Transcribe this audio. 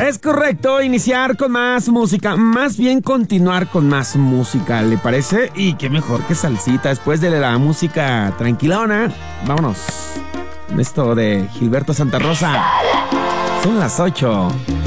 Es correcto, iniciar con más música, más bien continuar con más música, ¿le parece? Y qué mejor que salsita después de la música tranquilona. Vámonos. Esto de Gilberto Santa Rosa. Son las 8.